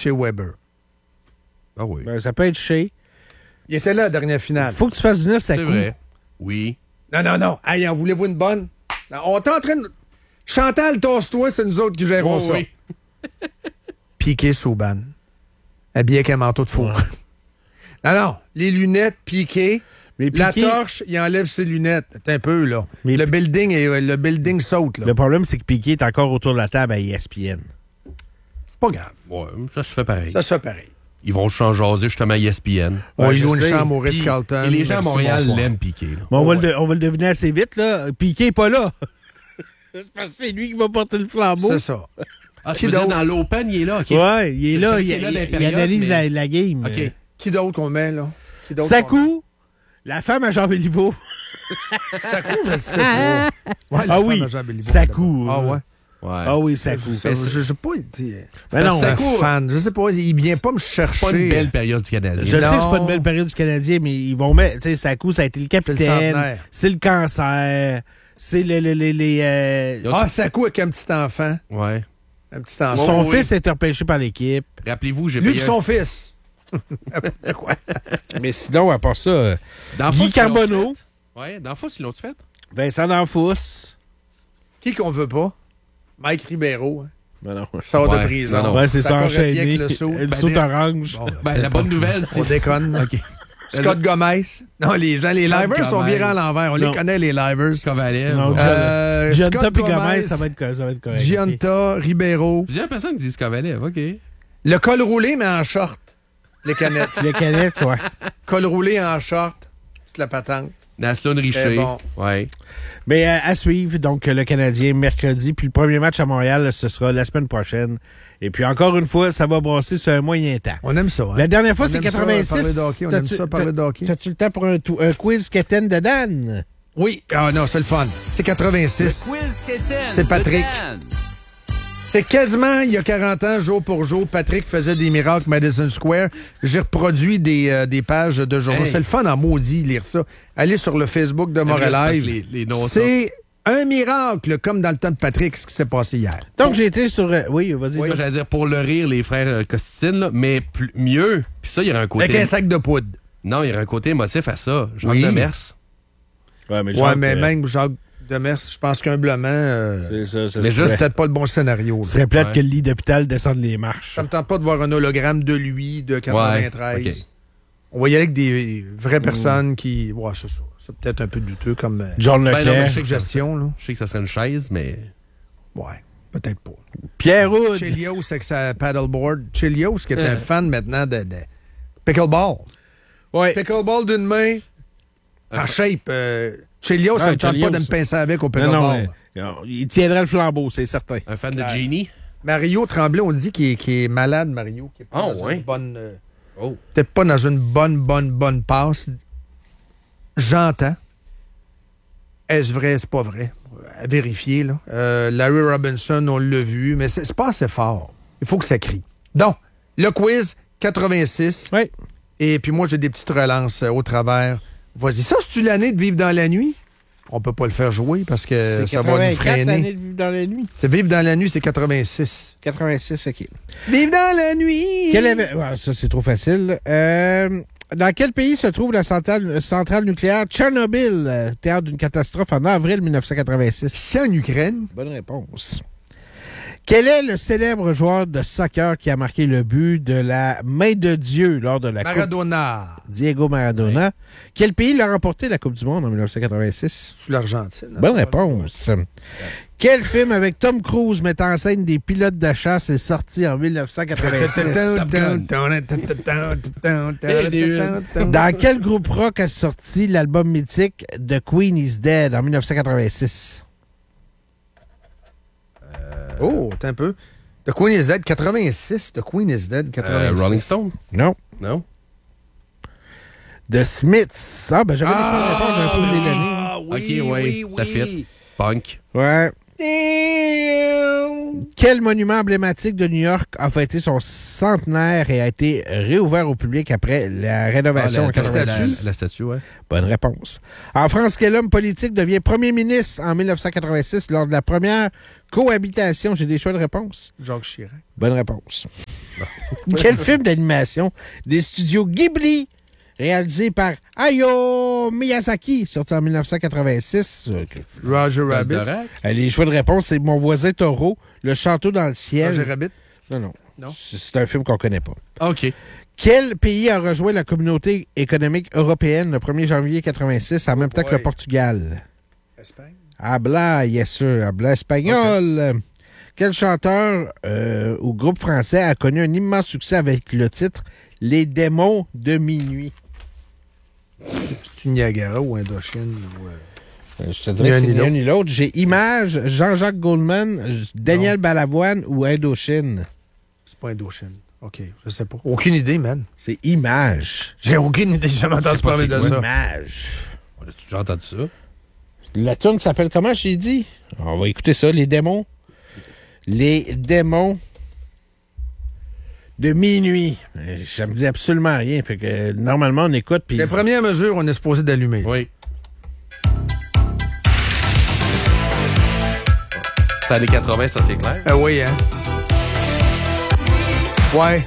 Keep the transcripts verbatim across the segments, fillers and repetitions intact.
chez Weber. Ah oui. Ben, ça peut être chez. Il était là, la dernière finale. Faut que tu fasses venir C'est Sakou. vrai. Oui. Non, non, non. Hey, en voulez-vous une bonne? Non, on est en train de... Chantal, tosse-toi, c'est nous autres qui gérons Oh, ça. oui. Piqué Souban. Habillé avec un manteau de fourrure. Ouais. Non, non. Les lunettes, Piqué. Mais La Piqué- torche, il enlève ses lunettes. C'est un peu, là. Mais le, Pi- building est, le building saute, là. Le problème, c'est que Piqué est encore autour de la table à E S P N. C'est pas grave. Ouais, ça se fait pareil. Ça se fait pareil. Ils vont changer justement à E S P N. On Ouais, lui je loue une sais. chambre au Puis- Ritz-Carlton. Et les gens à Merci, Montréal bonsoir. l'aiment Piqué. là. Mais on, Oh, va ouais. le de- on va le deviner assez vite, là. Piqué est pas là. C'est parce que c'est lui qui va porter le flambeau. C'est ça. Ah, Qui tu veux dire d'autre? dans l'Open, il est là? OK. Ouais, il est C'est là, celui il, qui est là dans il- les il périodes, analyse mais- la, la game. OK. Qui d'autre qu'on met, là? Qui d'autre qu'on Sakou, la femme à Jean Béliveau. met? Sakou, je le sais pas. Ouais, la Ah femme oui, à Jean Béliveau, Sakou. Ah ouais? Ouais. Ah oui, Sakou. Ça, je n'ai pas été Ben non, un Sakou- fan. Je sais pas, il vient pas me chercher. C'est pas une belle période du Canadien. Je Non. sais que c'est pas une belle période du Canadien, mais ils vont mettre, tu sais, Sakou, ça a été le capitaine, centenaire. c'est le cancer, c'est le, le- le- les... euh, Ah, Sakou avec un petit enfant. Ouais. Un petit enfant. son oui. fils a été repêché par l'équipe. Rappelez-vous, j'ai Lui payé et son fils. Quoi? Mais sinon, à part ça, euh, Dans Guy Fos, ils l'ont Carbonneau, fait. Ouais, dans Fos, ils l'ont fait? Vincent D'Anfous. Qui qu'on veut pas? Mike Ribeiro. Hein. Ben non. Il sort Ouais, de prison. non, non. Ouais, c'est ça encore enchaîné. avec le saut. Le Ben, saut des- orange. Bon, Ben, la bonne nouvelle, on c'est... déconne. OK. Scott Gomez. Non, les gens, les Scott livers sont Gomez. virés à l'envers. On Non. les connaît, les livers. Kovalev. Non, ouais. Euh, Gianta Scott puis Gomez, Gomez, ça va être, co- ça va être correct. Gianta, Ribeiro. Plusieurs personnes disent Kovalev, OK. Le col roulé, mais en short. Les canettes. Les canettes, ouais. Col roulé en short. Toute la patente. Naslund Richer. bon. Ouais. Mais euh, à suivre, donc, le Canadien, mercredi. Puis le premier match à Montréal, ce sera la semaine prochaine. Et puis, encore une fois, ça va brasser sur un moyen temps. On aime ça. Hein? La dernière fois, On c'est aime ça, quatre-vingt-six. parler de hockey, on aime T'as-tu- ça, parler de hockey. T'as-tu le temps pour un, tou- un quiz quétaine de Dan? Oui. Ah non, c'est le fun. C'est quatre-vingt-six. Quiz Kéten C'est de Patrick. Dan. C'est quasiment il y a quarante ans, jour pour jour, Patrick faisait des miracles Madison Square. J'ai reproduit des, euh, des pages de journaux. Hey. C'est le fun en maudit lire ça. Allez sur le Facebook de Montréal parce Live. que les- les noms C'est un miracle, comme dans le temps de Patrick, ce qui s'est passé hier. Donc, j'ai été sur... euh, oui, vas-y. Moi, j'allais dire pour le rire, les frères euh, Costitine, là, mais plus, mieux. Puis ça, il y aurait un côté. Avec un sac de poudre. Non, il y aurait un côté émotif à ça. Jean Oui. Demers. Ouais, mais, Ouais, mais même Jacques Demers, je pense qu'humblement, euh, C'est ça, ça mais serait- juste, c'était pas le bon scénario. Ce là. serait plate Ouais. que le lit d'hôpital descende les marches. Ça me tente pas de voir un hologramme de lui, de quatre-vingt-treize. Ouais, ok. On va y aller avec des vraies personnes qui... Ouais, c'est ça. C'est peut-être un peu douteux comme euh, John Ben non, Leclerc. mais je sais que ça- suggestion, là. Je sais que ça serait une chaise, mais. Ouais, peut-être pas. Pierre Houd. Chilios avec sa paddleboard. Chilios, qui est un fan maintenant de, de pickleball. Ouais. Pickleball d'une main, en shape. Euh, Chilios, ça Ouais, ne tente Chelios. pas de me pincer avec au Non, pickleball. non, mais, non, il tiendrait le flambeau, c'est certain. Un fan de Genie. Mario Tremblay, on dit qu'il est, qu'il est malade, Mario. Qu'il est pas Ah, dans ouais? une bonne... euh, Oh. peut-être pas dans une bonne, bonne, bonne passe. J'entends. Est-ce vrai, est-ce pas vrai? À vérifier, là. Euh, Larry Robinson, on l'a vu, mais c'est c'est pas assez fort. Il faut que ça crie. Donc, le quiz, quatre-vingt-six. Oui. Et puis moi, j'ai des petites relances euh, au travers. Vas-y, ça, c'est-tu l'année de Vivre dans la nuit? On peut pas le faire jouer parce que ça va nous quatre-vingt-quatre freiner. années de vivre dans la nuit. C'est Vivre dans la nuit, c'est quatre-vingt-six. quatre-vingt-six, OK. Vive dans la nuit! Quel éve- ouais, ça, c'est trop facile. Euh, dans quel pays se trouve la centrale, centrale nucléaire Tchernobyl, euh, théâtre d'une catastrophe en avril dix-neuf cent quatre-vingt-six? C'est en Ukraine. Bonne réponse. Quel est le célèbre joueur de soccer qui a marqué le but de la main de Dieu lors de la Coupe Maradona. Diego Maradona? Quel pays l'a remporté la Coupe du Monde en dix-neuf cent quatre-vingt-six? C'est l'Argentine. hein? Bonne réponse. Quel film avec Tom Cruise mettant en scène des pilotes de chasse est sorti en dix-neuf cent quatre-vingt-six? Dans quel groupe rock a sorti l'album mythique The Queen is Dead en dix-neuf cent quatre-vingt-six? Oh, attends un peu. The Queen is Dead, quatre-vingt-six. The Queen is Dead, Euh, quatre-vingt-six. Rolling Stone? Non. Non? The Smiths. Ah, ben j'avais des choses à répondre, j'avais pas oublié l'année. Ah, oui, Ok, ouais, oui, ça oui. fit. Punk. Ouais. Damn. Quel monument emblématique de New York a fêté son centenaire et a été réouvert au public après la rénovation Ah, en la, quatre-vingt-six? la- la statue, ouais. Bonne réponse. En France, quel homme politique devient premier ministre en dix-neuf cent quatre-vingt-six lors de la première cohabitation? J'ai des choix de réponse. Jacques Chirac. Bonne réponse. Quel film d'animation des studios Ghibli, réalisé par Hayao Miyazaki, sorti en dix-neuf cent quatre-vingt-six. Roger Rabbit. Goldorak? Euh, Les choix de réponse, c'est Mon voisin Taureau, Le château dans le ciel. Roger Rabbit. Non, non. Non. C'est c'est un film qu'on connaît pas. OK. Quel pays a rejoint la communauté économique européenne le premier janvier quatre-vingt-six en même temps que le boy. Portugal? Espagne. Habla, yes sir, habla espagnol. Quel chanteur euh, ou groupe français a connu un immense succès avec le titre Les démons de minuit? C'est-tu Niagara ou Indochine? Ou, euh... Euh, Je te dirais que c'est Ni un ni ni un l'autre. ni l'autre. J'ai Image, Jean-Jacques Goldman, Daniel Non. Balavoine ou Indochine. C'est pas Indochine. OK, je sais pas. Aucune idée, man. C'est Image. J'ai aucune idée. J'ai jamais entendu sais pas parler c'est de quoi. ça. Image. On a déjà entendu ça. La tune s'appelle comment, j'ai dit? On va écouter ça, Les démons. Les démons de minuit. Euh, Ça me dit absolument rien. Fait que euh, normalement, on écoute. Puis Les premières mesures, on est supposé d'allumer. Oui. C'est années quatre-vingts, ça, c'est clair. Ah oui, hein? Ouais.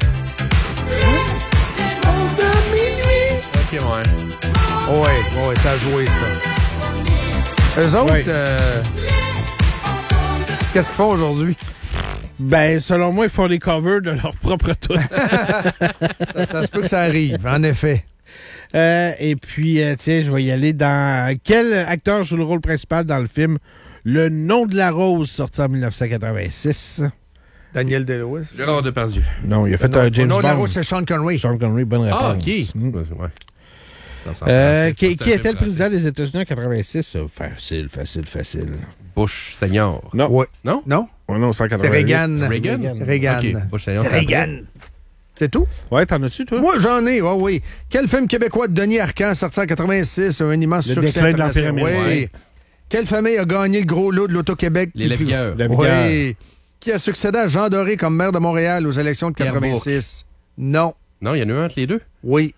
OK, ouais. Ouais, ouais, ça a joué, ça. Eux autres, Ouais. euh, qu'est-ce qu'ils font aujourd'hui? ben, selon moi, ils font des covers de leur propre tune. Ça, ça se peut que ça arrive, en effet. Euh, et puis, euh, tiens, je vais y aller dans... Quel acteur joue le rôle principal dans le film Le nom de la rose, sorti en dix-neuf cent quatre-vingt-six? Daniel Day-Lewis. Gérard Depardieu. Non, il a fait Non, un James non, Bond. la route, c'est Sean Connery. Sean Connery, bonne réponse. Ah, OK. Mm. Ouais. Non, c'est en Euh, français. qui C'est qui un était film le président français. des États-Unis en quatre-vingt-six? Euh, Facile, facile, facile. Bush Senior. Non. Ouais. Non? Non? Oh non, C'est cent quatre-vingt-huit. Reagan. Reagan? Reagan. OK. Bush Senior. C'est c'est après. Reagan. C'est tout? Ouais, t'en as-tu, toi? Moi, j'en ai, oui, oui. Quel film québécois de Denis Arcand, sorti en quatre-vingt-six, un immense Le succès déclin de l'Empire international? américain. Oui. Quelle famille a gagné le gros lot de l'Auto-Québec? Les Lavigueurs. La Vigueur. Oui. Qui a succédé à Jean Doré comme maire de Montréal aux élections de Pierre quatre-vingt-six? Non. Non, il y en a un entre les deux. Oui.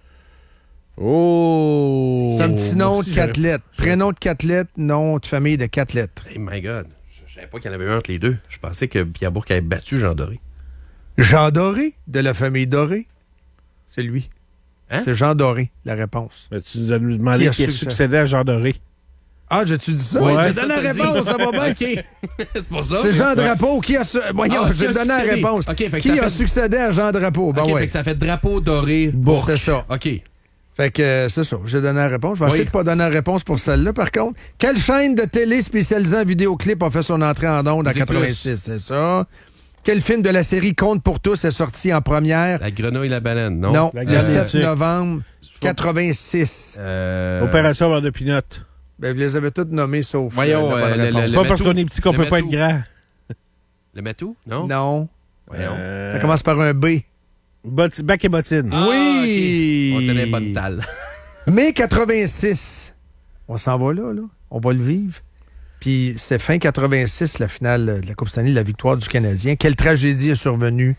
Oh! C'est un petit nom Merci, de quatre j'aurais- lettres. Prénom de quatre lettres, nom de famille de quatre lettres. Hey, my God. Je savais pas qu'il y en avait un entre les deux. Je pensais que Pierre Bourque avait battu Jean Doré. Jean Doré, de la famille Doré. C'est lui. Hein? C'est Jean Doré, la réponse. Ben, tu nous as demandé Qui a qui a succès? succédé à Jean Doré. Ah, j'ai-tu dit ça? Ouais, j'ai ça donné la t'a dit. réponse, ça va bien. OK. C'est pour ça. C'est Jean Drapeau qui a... su- Voyons, Ah, qui j'ai a donné la succédé. réponse. OK, fait que qui ça a fait- succédé à Jean Drapeau? Ben OK, ouais. fait que ça fait drapeau doré. Bon, c'est ça. OK. Fait que euh, c'est ça, j'ai donné la réponse. Je vais Oui. essayer de pas donner la réponse pour celle-là, par contre. Quelle chaîne de télé spécialisée en vidéoclip a fait son entrée en ondes en Musique quatre-vingt-six? C'est ça. Quel film de la série Compte pour tous est sorti en première? La grenouille et la banane, non? Non, La le Grande sept Étude. novembre quatre-vingt-six. Euh... Opération avoir de pinotte. Ben, vous les avez toutes nommées sauf Voyons, euh, la bonne euh, le- réponse. C'est le pas parce matou. qu'on est petit qu'on Le peut pas être matou. grand. Le matou? Non? Non, Voyons. Euh, ça commence par un B. botti- bac et bottine. Ah, oui! OK. On tenait bonne talle. mai quatre-vingt-six. On s'en va là, là. On va le vivre. Puis c'était fin quatre-vingt-six, la finale de la Coupe Stanley, la victoire du Canadien. Quelle tragédie est survenue?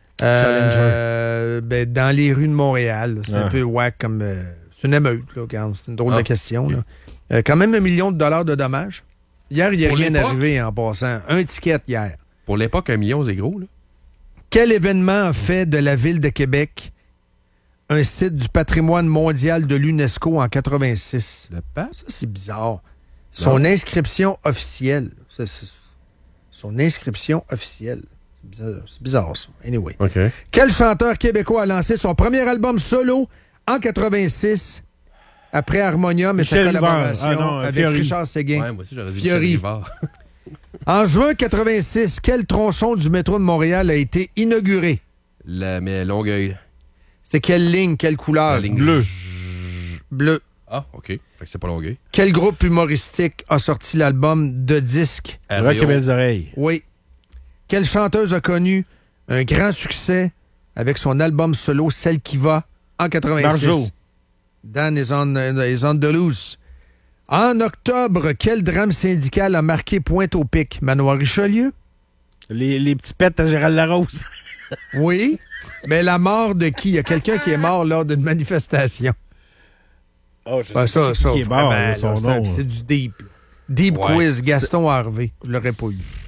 Euh, ben, dans les rues de Montréal. C'est Ah. un peu whack comme... euh, c'est une émeute, là, regarde. C'est une drôle Ah, de question. ok. Là. Euh, quand même un million de dollars de dommages. Hier, il n'y a Pour rien l'époque? arrivé en passant. Un ticket hier. Pour l'époque, un million, c'est gros, là. Quel événement a fait de la ville de Québec un site du patrimoine mondial de l'UNESCO en quatre-vingt-six? Le pape? Ça, c'est bizarre. Son Non. inscription officielle. Ça, c'est- son inscription officielle. C'est bizarre, c'est bizarre, ça. Anyway. OK. Quel chanteur québécois a lancé son premier album solo en quatre-vingt-six après Harmonium et sa Michel Rivard. collaboration Ah non, avec Fiori. Richard Séguin? Ouais, moi aussi, j'aurais dit Fiori. Michel Rivard. En juin quatre-vingt-six, quel tronçon du métro de Montréal a été inauguré? La, mais Longueuil. C'est quelle ligne, quelle couleur? La ligne Bleu. Bleu. Ah, OK. Fait que c'est pas Longueuil. Quel groupe humoristique a sorti l'album de disque? Rock et belles oreilles. Oui. Quelle chanteuse a connu un grand succès avec son album solo Celle qui va en quatre-vingt-six? Marjo. Dan is on, is on the loose. En octobre, quel drame syndical a marqué Pointe-au-Pic? Manoir Richelieu? Les, les petits pets à Gérald Larose. Oui. Mais la mort de qui? Il y a quelqu'un qui est mort lors d'une manifestation. Oh, je Ben, sais pas ça, ça, qui est mort, vraiment, là, son là, c'est- nom. c'est du deep. là. Deep Ouais, quiz, Gaston Harvey. Je l'aurais pas eu.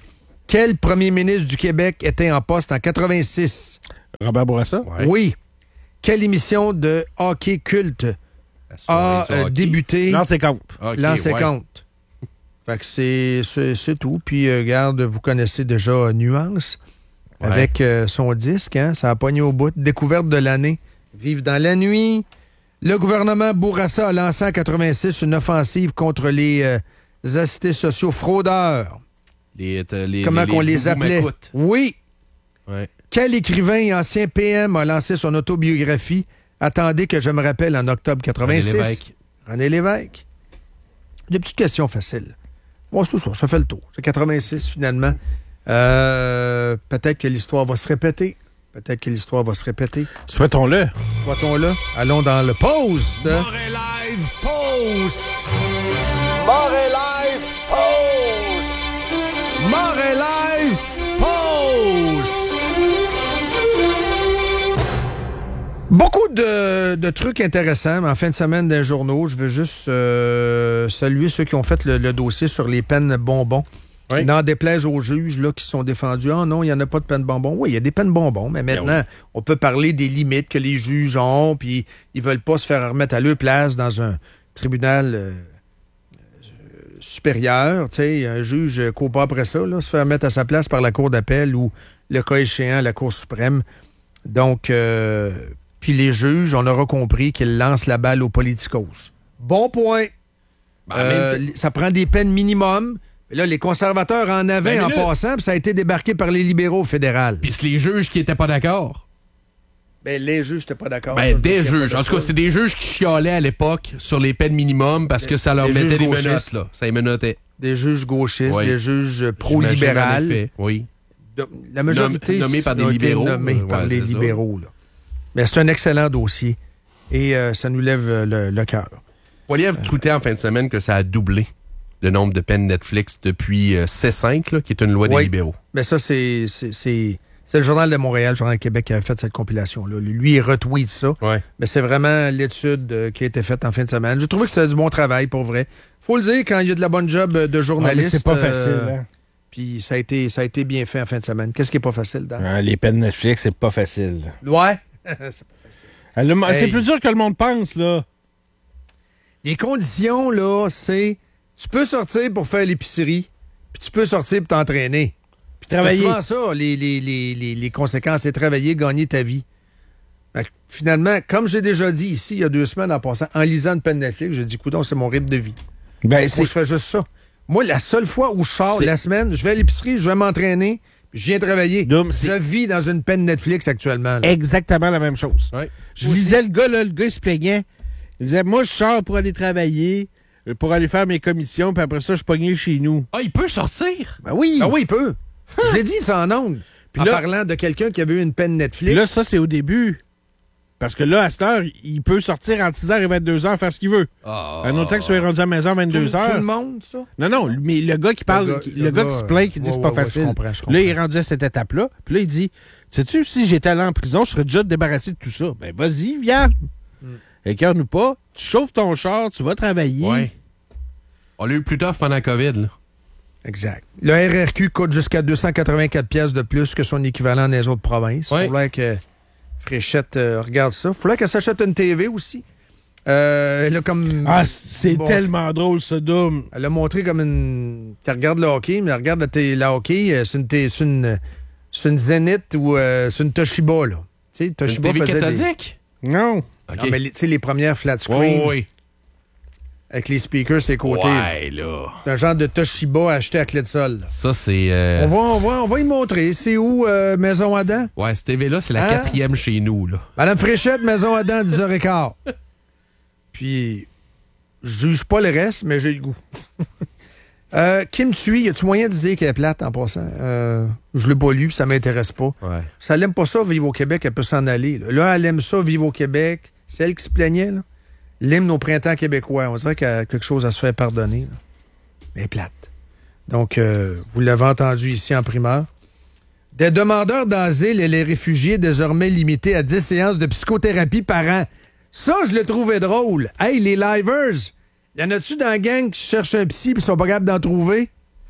Quel premier ministre du Québec était en poste en quatre-vingt-six? Robert Bourassa? Ouais. Oui. Quelle émission de hockey culte La soirée a du euh, hockey. débuté L'an cinquante. Ok, l'an ouais. cinquante? Fait que c'est, c'est, c'est tout. Puis, euh, regarde, vous connaissez déjà euh, Nuance Ouais. avec euh, son disque. Hein? Ça a pogné au bout. Découverte de l'année. Vive dans la nuit. Le gouvernement Bourassa a lancé en quatre-vingt-six une offensive contre les euh, assistés sociaux fraudeurs. Les, euh, les, Comment les, qu'on les Boubou appelait? Macoutes. Oui. Ouais. Quel écrivain et ancien P M a lancé son autobiographie? Attendez que je me rappelle en octobre quatre-vingt-six. René Lévesque. René Lévesque. Des petites questions faciles. Bon, c'est ça, ça fait le tour. C'est quatre-vingt-six, finalement. Euh, peut-être que l'histoire va se répéter. Peut-être que l'histoire va se répéter. Souhaitons-le. Soit-on là? Allons dans le post. Montréal Live Post! Montréal Live Post! Montréal Live Post! Beaucoup de, de trucs intéressants en fin de semaine d'un journaux. Je veux juste euh, saluer ceux qui ont fait le, le dossier sur les peines bonbons. Oui. N'en déplaise aux juges là, qui se sont défendus. Ah non, il n'y en a pas de peine bonbons. Oui, il y a des peines bonbons, mais maintenant, oui. on peut parler des limites que les juges ont, puis ils veulent pas se faire remettre à leur place dans un tribunal euh, supérieur. Tu sais, un juge ne court pas après ça, là, se faire mettre à sa place par la Cour d'appel ou, le cas échéant, la Cour suprême. Donc, euh, puis les juges, on aura compris qu'ils lancent la balle aux politicos. Bon point. Ben, Euh, même ça prend des peines minimum. Là, les conservateurs en avaient Ben, en minute. passant, puis ça a été débarqué par les libéraux fédérales. Puis c'est les juges qui étaient pas d'accord. Ben, les juges, j'étais pas d'accord. Ben, Ça, des je sais pas juges. de En tout cas, ça. c'est des juges qui chialaient à l'époque sur les peines minimum parce Les- que ça leur les mettait juges des gauchistes. menaces, là. Ça les menottait. Des juges gauchistes, Oui. des juges J'imagine, en pro-libérales. effet. Oui. De- La majorité Nom- nommés par des ont été libéraux. nommés Euh, par ouais, les c'est ça. libéraux. Là. Mais c'est un excellent dossier. Et euh, ça nous lève euh, le, le cœur. Poiliev tweetait en fin de semaine que ça a doublé le nombre de peines Netflix depuis euh, C cinq, là, qui est une loi Oui. des libéraux. Mais ça, c'est, c'est, c'est, c'est le Journal de Montréal, le Journal de Québec qui a fait cette compilation-là. Lui, il retweet ça. Ouais. Mais c'est vraiment l'étude euh, qui a été faite en fin de semaine. J'ai trouvé que c'était du bon travail, pour vrai. Faut le dire, quand il y a de la bonne job euh, de Ouais, mais journaliste. c'est pas euh, facile. Hein? Puis ça a, été, ça a été bien fait en fin de semaine. Qu'est-ce qui est pas facile, Dan? Ah, les peines Netflix, c'est pas facile. Ouais. C'est- Ah, le- Hey. C'est plus dur que le monde pense, là. Les conditions, là, c'est... Tu peux sortir pour faire l'épicerie, puis tu peux sortir pour t'entraîner. Puis C'est travailler. souvent ça, les, les, les, les, les conséquences. C'est travailler, gagner ta vie. Fait que, finalement, comme j'ai déjà dit ici, il y a deux semaines en passant, en lisant une peine Netflix, j'ai dit, coudonc, c'est mon rythme de vie. Ben, Faut c'est que je fais juste ça. Moi, la seule fois où je sors C'est- la semaine, je vais à l'épicerie, je vais m'entraîner, puis je viens travailler. Dom, c'est- Je vis dans une peine Netflix actuellement. là. exactement la même chose. Ouais. Je lisais le gars, là, le gars, il se plaignait. Il disait, moi, je sors pour aller travailler, euh, pour aller faire mes commissions, puis après ça, je pognais chez nous. Ah, il peut sortir? Ben oui. Ah oui, il peut. Je l'ai dit, ça en ondes. Puis En là- parlant de quelqu'un qui avait eu une peine Netflix. Puis là, ça, c'est au début. Parce que là, à cette heure, il peut sortir entre six heures et vingt-deux heures, faire ce qu'il veut. Ah. Un autre temps qu'il soit rendu à la maison à tout, vingt-deux tout heures. le monde, ça? Non, non, mais le gars qui parle, Le gars- qui- le le gars gars, qui se plaint, qui dit ouais, que c'est pas ouais, ouais, facile. je comprends, je Là, comprends. il est rendu à cette étape-là. Puis là, il dit, sais-tu, si j'étais allé en prison, je serais déjà débarrassé de tout ça. Ben, vas-y, viens. Hmm. Écœure-nous pas. Tu chauffes ton char, tu vas travailler. Ouais. On l'a eu plus tard pendant la COVID, là. Exact. Le R R Q coûte jusqu'à deux cent quatre-vingt-quatre piastres de plus que son équivalent dans les autres provinces. Il Ouais. faudrait que Fréchette euh, regarde ça. Il faudrait qu'elle s'achète une T V aussi. Euh, elle a comme... Ah, c'est Bon. tellement drôle, ce Doom. Elle a montré comme une... Tu regardes le hockey, mais elle regarde le, t- le hockey, euh, c'est une, t- c'est une, c'est une Zenith ou euh, c'est une Toshiba, là. Tu sais, Une Toshiba T V faisait des... cathodique? Non. OK. Non, mais les- tu sais, les premières flat screen Oui, oui. avec les speakers sur les côtés. là. Ouais, là. C'est un genre de Toshiba acheté à clé de sol. là. Ça, c'est... euh, On, va, on, va, on va y montrer. C'est où, euh, Maison Adam? Ouais, cette T V-là, c'est la Hein? quatrième chez nous, là. Madame Fréchette, Maison Adam, dix heures quinze. Puis, je juge pas le reste, mais j'ai le goût. euh, Kim Thuy, y a-tu moyen de dire qu'elle est plate en passant? Euh, je l'ai pas lu, puis ça m'intéresse pas. Ouais. Ça elle aime pas ça, vivre au Québec, elle peut s'en aller. Là. Là, elle aime ça, vivre au Québec. C'est elle qui se plaignait, là. L'hymne au printemps québécois. On dirait qu'elle a quelque chose à se faire pardonner. Là. Mais elle est plate. Donc, euh, vous l'avez entendu ici en primeur. Des demandeurs d'asile et les réfugiés désormais limités à dix séances de psychothérapie par an. Ça, je le trouvais drôle. Hey, les livers, y en a-tu dans la gang qui cherchent un psy et sont pas capables d'en trouver?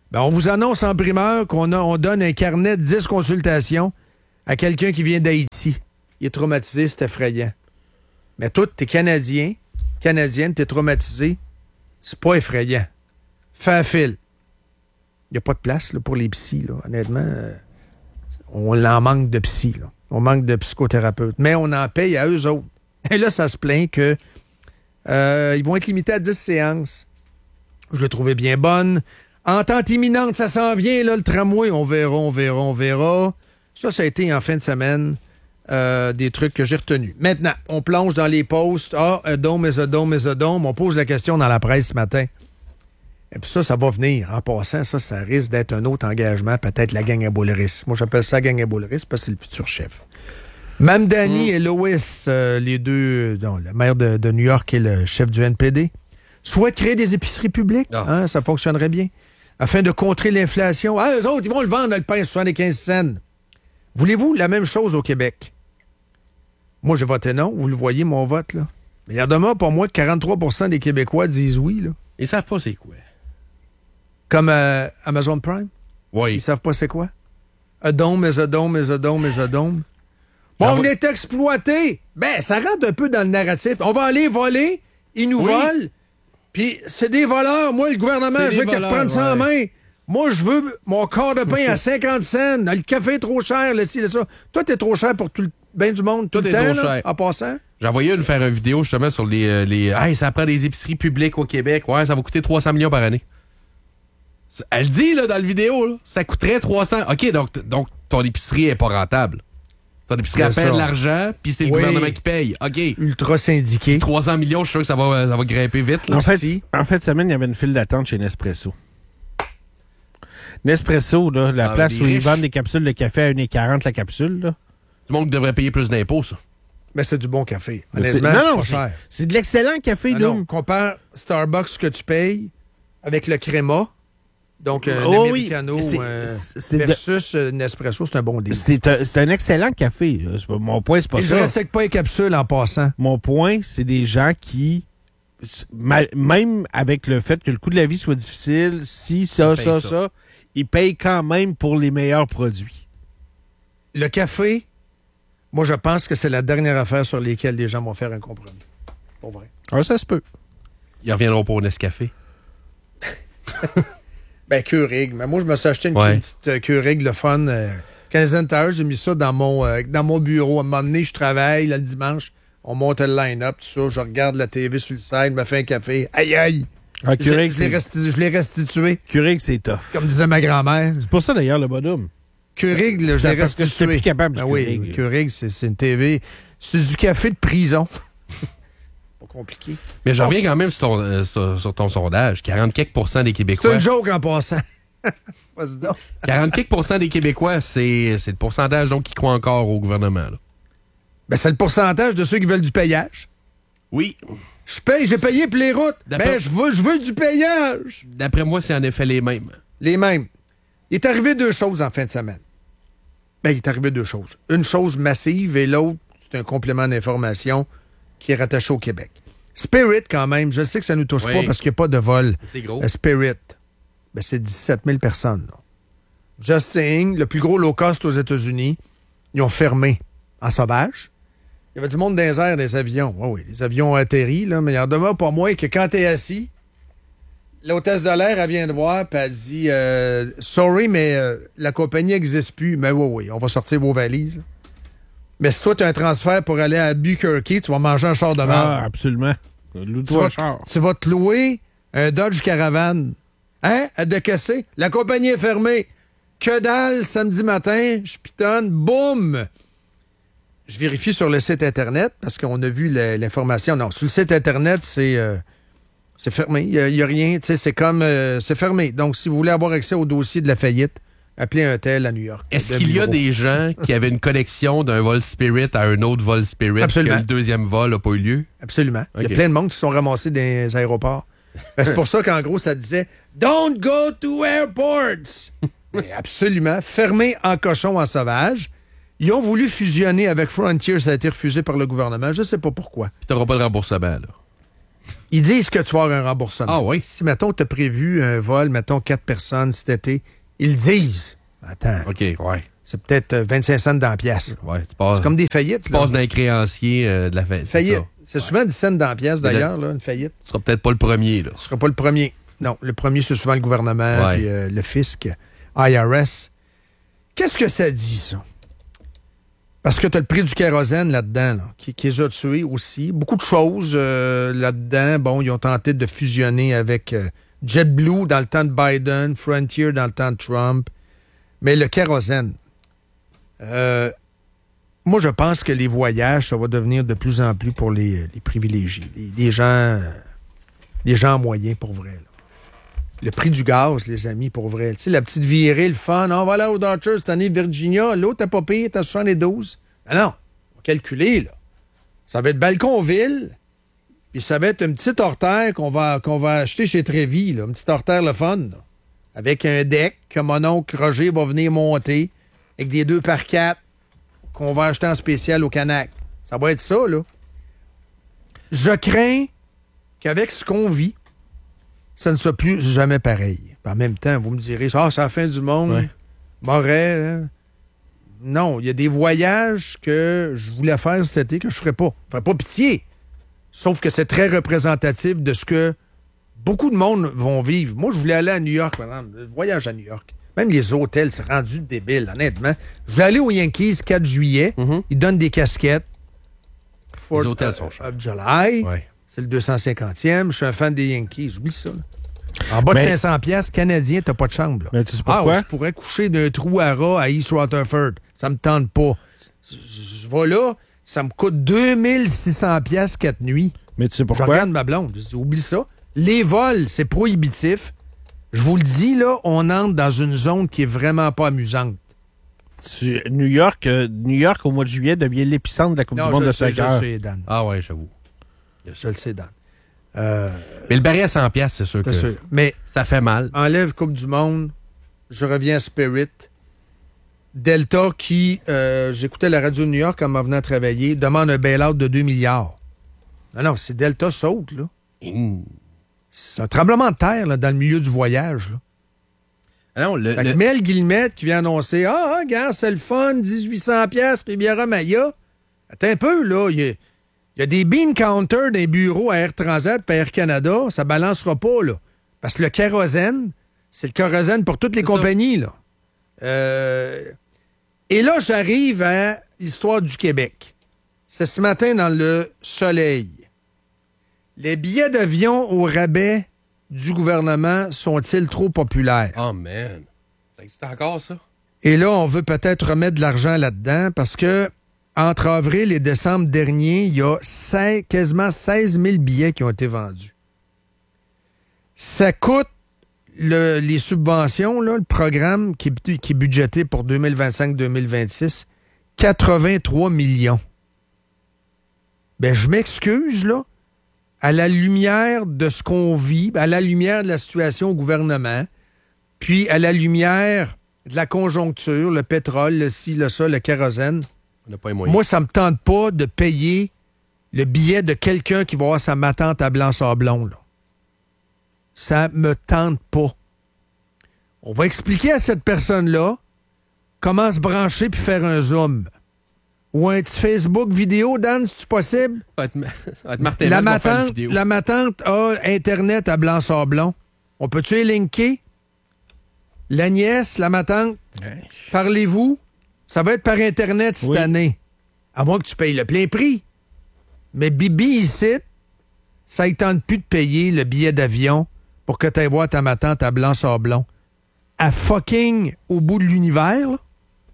Ben, on vous annonce en primeur qu'on a, on donne un carnet de dix consultations à quelqu'un qui vient d'Haïti. Il est traumatisé, c'est effrayant. Mais toi, t'es Canadien, Canadienne, t'es traumatisé, c'est pas effrayant. Fais un fil. Il n'y a pas de place là, pour les psys, là. Honnêtement. Euh, on en manque de psy, là. On manque de psychothérapeutes. Mais on en paye à eux autres. Et là, ça se plaint que euh, ils vont être limités à dix séances. Je l'ai trouvé bien bonne. Entente imminente, ça s'en vient, là, le tramway. On verra, on verra, on verra. Ça, ça a été en fin de semaine euh, des trucs que j'ai retenus. Maintenant, on plonge dans les posts. Ah, a dome is a dome is a dome. On pose la question dans la presse ce matin. Et puis ça, ça va venir. En passant, ça, ça risque d'être un autre engagement, peut-être la gang à Boulris. Moi, j'appelle ça la gang à Boulris parce que c'est le futur chef. Mamdani mmh. et Lois, euh, les deux, non, le maire de, de New York et le chef du N P D, souhaitent créer des épiceries publiques. Oh. Hein, ça fonctionnerait bien. Afin de contrer l'inflation. Ah, eux autres, ils vont le vendre, le pain, soixante-quinze cents. Voulez-vous la même chose au Québec? Moi, j'ai voté non. Vous le voyez, mon vote, là. Mais il y a demain, pour moi, que quarante-trois pour cent des Québécois disent oui, là. Ils savent pas c'est quoi. Comme euh, Amazon Prime? Oui. Ils savent pas c'est quoi? A dome is a dome is a dome is a dome. Bon, on est exploité. Ben, ça rentre un peu dans le narratif. On va aller voler, ils nous oui. volent, puis c'est des voleurs. Moi, le gouvernement, c'est je veux qu'ils reprennent ça ouais. en main. Moi, je veux mon quart de pain à cinquante cents. Le café est trop cher, le ci, le ça. Toi, t'es trop cher pour tout le bien du monde, tout, tout le temps, trop là, cher. En passant. J'ai envoyé une faire une vidéo justement sur les... Euh, les hey, ça prend des épiceries publiques au Québec. Ouais, ça va coûter trois cents millions par année. Elle dit, là, dans la vidéo, là, ça coûterait trois cents. OK, donc, donc ton épicerie est pas rentable. Ton épicerie elle perd de l'argent, puis c'est le oui. gouvernement qui paye. OK. Ultra syndiqué. trois cents millions, je suis sûr que ça va, ça va grimper vite. Là. En, fait, en fait, cette semaine, il y avait une file d'attente chez Nespresso. Nespresso, là, la ah, place où riches. Ils vendent des capsules de café à un euro quarante la capsule. Là. Du monde qui devrait payer plus d'impôts, ça. Mais c'est du bon café. Honnêtement, non, c'est non, pas c'est, cher. C'est de l'excellent café, ah, non, compare Starbucks que tu payes avec le créma. Donc, un oh, Americano oui. c'est, euh, c'est versus de... Nespresso, c'est un bon deal. C'est un, c'est un excellent café. Mon point, c'est pas Et ça. Je ne respecte pas les capsules en passant. Mon point, c'est des gens qui, même avec le fait que le coût de la vie soit difficile, si, ça, ça, ça, ça, ils payent quand même pour les meilleurs produits. Le café, moi, je pense que c'est la dernière affaire sur laquelle les gens vont faire un compromis. Pour vrai. Ah, ça se peut. Ils reviendront pour Nescafé. Ben, Keurig. Mais moi, je me suis acheté une, ouais. une petite euh, Keurig, le fun. Euh, Canadian Tire, j'ai mis ça dans mon, euh, dans mon bureau. À un moment donné, je travaille, là, le dimanche, on monte le line-up, tout ça. Je regarde la T V sur le side, me fais un café. Aïe, aïe! Ah, Keurig, je, je, l'ai resti- je l'ai restitué. Keurig, c'est tough. Comme disait ma grand-mère. C'est pour ça, d'ailleurs, le bonhomme. Keurig, là, je l'ai restitué. Parce que je suis plus capable du ben Keurig. Oui, Keurig, c'est, c'est une T V. C'est du café de prison. Pas compliqué. Mais je reviens quand même sur ton, euh, sur, sur ton sondage. quarante-quatre pour cent des Québécois... C'est une joke en passant. Vas-y donc. quarante-quatre pour cent des Québécois, c'est, c'est le pourcentage donc qui croit encore au gouvernement. Là. Ben, c'est le pourcentage de ceux qui veulent du payage. Oui. Je paye, j'ai payé pour les routes. D'après... Ben, je veux, je veux du payage. D'après moi, c'est en effet les mêmes. Les mêmes. Il est arrivé deux choses en fin de semaine. Ben, il est arrivé deux choses. Une chose massive et l'autre, c'est un complément d'information qui est rattaché au Québec. Spirit, quand même, je sais que ça ne nous touche oui. pas parce qu'il n'y a pas de vol. C'est gros. Le Spirit, ben, c'est dix-sept mille personnes. Là. Just saying, le plus gros low cost aux États-Unis, ils ont fermé en sauvage. Il y avait du monde dans les airs, des avions. Oh oui, les avions ont atterri, là, mais il en demeure pas moins que quand tu es assis, l'hôtesse de l'air, elle vient de voir, puis elle dit euh, « Sorry, mais euh, la compagnie n'existe plus. » Mais oui, oui, on va sortir vos valises. Mais si toi, tu as un transfert pour aller à Albuquerque, tu vas manger un char de merde. Ah, absolument. Tu vas, char. tu vas te louer un Dodge Caravan. Hein? À décaisser. La compagnie est fermée. Que dalle, samedi matin, je pitonne, boum! Je vérifie sur le site Internet, parce qu'on a vu l'information. Non, sur le site Internet, c'est... Euh, C'est fermé. Il n'y a, a rien. C'est comme... Euh, c'est fermé. Donc, si vous voulez avoir accès au dossier de la faillite, appelez un tel à New York. Est-ce qu'il y a des gens qui avaient une connexion d'un vol Spirit à un autre vol Spirit Absolument. que le deuxième vol n'a pas eu lieu? Absolument. Okay. Il y a plein de monde qui se sont ramassés dans les aéroports. Ben, c'est pour ça qu'en gros, ça disait « Don't go to airports! » Mais absolument. Fermé en cochon, en sauvage. Ils ont voulu fusionner avec Frontier. Ça a été refusé par le gouvernement. Je ne sais pas pourquoi. Tu n'auras pas de remboursement, là. Ils disent que tu vas avoir un remboursement. Ah oui? Si, mettons, tu as prévu un vol, mettons, quatre personnes cet été, ils le disent. Attends, OK, ouais. c'est peut-être euh, vingt-cinq cents dans la pièce. Ouais, tu passes, C'est comme des faillites. tu là. passes d'un créancier euh, de la fête. c'est Faillite. ça. C'est souvent dix cents dans la pièce, Mais d'ailleurs, là, une faillite. Tu seras peut-être pas le premier, là. Ce ne sera pas le premier. Non, le premier, c'est souvent le gouvernement, Ouais. puis euh, le fisc, I R S. Qu'est-ce que ça dit, ça? Parce que tu as le prix du kérosène là-dedans, là, qui, qui les a tués aussi. Beaucoup de choses euh, là-dedans. Bon, ils ont tenté de fusionner avec euh, JetBlue dans le temps de Biden, Frontier dans le temps de Trump. Mais le kérosène, euh, moi, je pense que les voyages, ça va devenir de plus en plus pour les, les privilégiés. Les, les gens, euh, les gens moyens, pour vrai, là. Le prix du gaz, les amis, pour vrai. Tu sais, la petite virée, le fun. On va là au Dodgers cette année, Virginia. L'autre, t'as pas payé, t'as soixante-douze. Ah non, on va calculer, là. Ça va être Balconville, puis ça va être une petite orteille qu'on va, qu'on va acheter chez Trévis, là. Une petite orteille, le fun, là. Avec un deck que mon oncle Roger va venir monter, avec des deux par quatre qu'on va acheter en spécial au Canac. Ça va être ça, là. Je crains qu'avec ce qu'on vit, ça ne soit plus jamais pareil. Puis en même temps, vous me direz, ah, c'est la fin du monde. Ouais. Moret, hein? Non, il y a des voyages que je voulais faire cet été que je ne ferais pas. Je ferais pas pitié. Sauf que c'est très représentatif de ce que beaucoup de monde vont vivre. Moi, je voulais aller à New York, par exemple. Le voyage à New York. Même les hôtels, c'est rendu débile, honnêtement. Je voulais aller aux Yankees quatre juillet. Mhm. Ils donnent des casquettes. Les hôtels sont chers. Of July. Ouais. C'est le deux cent cinquantième. Je suis un fan des Yankees. Oublie ça. Là. En bas Mais- de cinq cents piastres, Canadien, t'as pas de chambre. Là. Mais tu sais Ah, pourquoi? je pourrais coucher d'un trou à rat à East Rutherford. Ça me tente pas. Je, je- je vais là, ça me coûte deux mille six cents piastres quatre nuits. Mais tu sais Je pourquoi? regarde ma blonde. Je dis, oublie ça. Les vols, c'est prohibitif. Je vous le dis, là, on entre dans une zone qui est vraiment pas amusante. Tu- New York, euh, New York, au mois de juillet, devient l'épicentre de la Coupe du Monde je de le sais, je le soccer. sais, Dan. Ah ouais, j'avoue. Je le sais, Dan. Euh, Mais le baril à cent piastres, c'est sûr que c'est sûr. Mais ça fait mal. enlève Coupe du Monde, je reviens à Spirit. Delta, qui, euh, j'écoutais la radio de New York en m'en venant travailler, demande un bail-out de deux milliards. Non, non, c'est Delta saute, là. Mmh. C'est un tremblement de terre, là, dans le milieu du voyage, là. Ah non, le, Fait que le- Mel Guillemette qui vient annoncer, ah, ah, gars, c'est le fun, dix-huit cents piastres, Riviera-Maya. Attends un peu, là, il y a, il y a des bean counters dans les bureaux à Air Transat et Air Canada, ça balancera pas, là. Parce que le kérosène, c'est le kérosène pour toutes les C'est compagnies, là. Euh, Et là, j'arrive à l'histoire du Québec. C'est ce matin dans le Soleil. Les billets d'avion au rabais du gouvernement sont-ils trop populaires? Oh man. Ça existe encore, ça? Et là, on veut peut-être remettre de l'argent là-dedans parce que entre avril et décembre dernier, il y a seize quasiment seize mille billets qui ont été vendus. Ça coûte le- les subventions, là, le programme qui, est- qui est budgété pour deux mille vingt-cinq deux mille vingt-six, quatre-vingt-trois millions. Ben, je m'excuse, là. À la lumière de ce qu'on vit, à la lumière de la situation au gouvernement, puis à la lumière de la conjoncture, le pétrole, le ci, le ça, le kérosène, On n'a pas les moyens. moi, ça me tente pas de payer le billet de quelqu'un qui va avoir sa matante à Blanc-Sablon, là. Ça me tente pas. On va expliquer à cette personne-là comment se brancher puis faire un Zoom. Ou un petit Facebook vidéo, Dan, si c'est possible. Ça va être, ça va être Martin La Mel qui va faire une matante, vidéo. la matante a Internet à Blanc-Sablon. On peut-tu les linker? La nièce, la matante, Ouais. parlez-vous? Ça va être par Internet cette Oui. année. À moins que tu payes le plein prix. Mais Bibi, ici, ça ne tente plus de payer le billet d'avion pour que tu ailles voir ta matante à Blanc-Sablon. À fucking au bout de l'univers, là.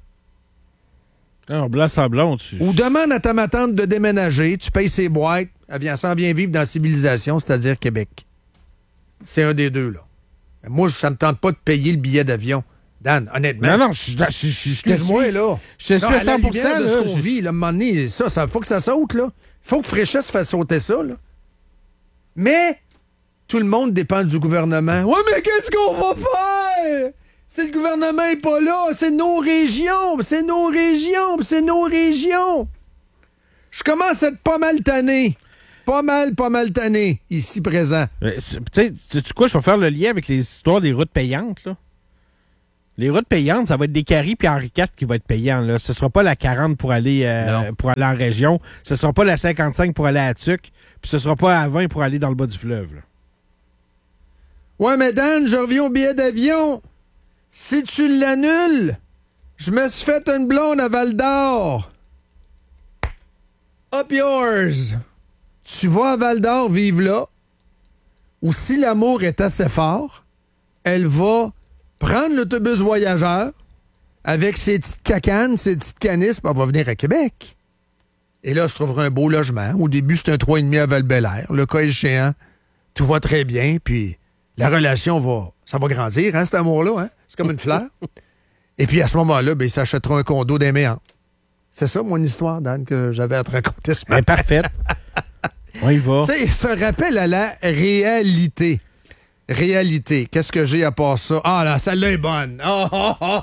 Non, blanc sablon, tu. Ou demande à ta matante de déménager, tu payes ses boîtes, elle vient, s'en vient vivre dans la civilisation, c'est-à-dire Québec. C'est un des deux, là. Mais moi, ça me tente pas de payer le billet d'avion. Dan, honnêtement. Non, non, je, je, je, je, je te Excuse-moi, suis. là. Je te suis Non, à à la cent pour cent. lumière de ce là, qu'on je- vit, là, à un moment donné, ça, ça faut que ça saute, là. Faut que Fréchette fasse sauter ça, là. Mais, tout le monde dépend du gouvernement. Ouais, mais qu'est-ce qu'on va faire? Si le gouvernement n'est pas là, c'est nos régions, c'est nos régions, c'est nos régions. Je commence à être pas mal tanné. pas mal, pas mal tanné, ici présent. Euh, c'est- Tu sais, sais-tu quoi? Je vais faire le lien avec les histoires des routes payantes, là. Les routes payantes, ça va être des Caries puis Henri quatre qui va être payant, là. Ce sera pas la quarante pour aller, euh, pour aller en région. Ce sera pas la cinquante-cinq pour aller à Tuc. Puis ce sera pas à vingt pour aller dans le bas du fleuve, là. Ouais, mais Dan, je reviens au billet d'avion. Si tu l'annules, je me suis fait une blonde à Val-d'Or. Up yours. Tu vas à Val-d'Or vivre là, ou si l'amour est assez fort, elle va prendre l'autobus voyageur avec ses petites cacanes, ses petites canisses, puis elle va venir à Québec. Et là, je trouverai un beau logement. Au début, c'est un trois virgule cinq à Val-Bélair. Le cas échéant, tout va très bien, puis la relation va... Ça va grandir, hein, cet amour-là. Hein? C'est comme une fleur. Et puis, à ce moment-là, ben, il s'achètera un condo d'aiméant. C'est ça, mon histoire, Dan, que j'avais à te raconter ce Ben, matin. parfait. On y va. Tu sais, c'est un rappel à la réalité. Réalité. Qu'est-ce que j'ai à part ça? Ah, là, celle-là est bonne. Oh, oh, oh,